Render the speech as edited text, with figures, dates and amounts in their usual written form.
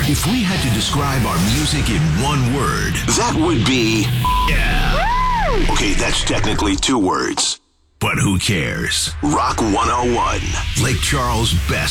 If we had to describe our music in one word, that would be... Yeah. Okay, that's technically 2 words. But who cares? Rock 101, Lake Charles' best